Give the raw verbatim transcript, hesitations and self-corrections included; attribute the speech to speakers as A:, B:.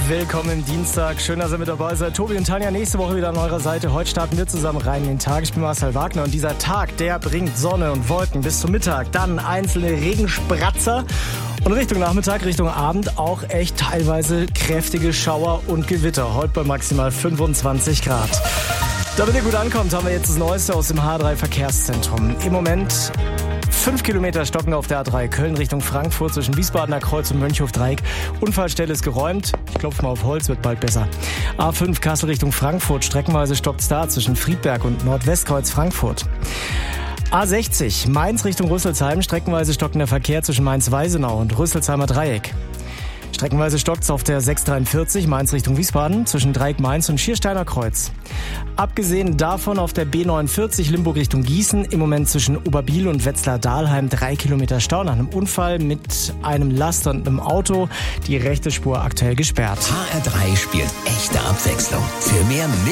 A: Willkommen im Dienstag. Schön, dass ihr mit dabei seid. Tobi und Tanja nächste Woche wieder an eurer Seite. Heute starten wir zusammen rein in den Tag. Ich bin Marcel Wagner und dieser Tag, der bringt Sonne und Wolken bis zum Mittag. Dann einzelne Regenspratzer und Richtung Nachmittag, Richtung Abend auch echt teilweise kräftige Schauer und Gewitter. Heute bei maximal fünfundzwanzig Grad. Damit ihr gut ankommt, haben wir jetzt das Neueste aus dem H drei Verkehrszentrum. Im Moment fünf Kilometer stocken auf der A drei Köln Richtung Frankfurt zwischen Wiesbadener Kreuz und Mönchhof-Dreieck. Unfallstelle ist geräumt. Ich klopfe mal auf Holz, wird bald besser. A fünf Kassel Richtung Frankfurt. Streckenweise stockt's da zwischen Friedberg und Nordwestkreuz Frankfurt. A sechzig Mainz Richtung Rüsselsheim. Streckenweise stockender Verkehr zwischen Mainz-Weisenau und Rüsselsheimer Dreieck. Streckenweise stockt's auf der sechs dreiundvierzig Mainz Richtung Wiesbaden zwischen Dreieck Mainz und Schiersteiner Kreuz. Abgesehen davon auf der B neunundvierzig Limburg Richtung Gießen im Moment zwischen Oberbiel und Wetzlar-Dahlheim drei Kilometer Stau nach einem Unfall mit einem Laster und einem Auto. Die rechte Spur aktuell gesperrt.
B: H R drei spielt echte Abwechslung. Für mehr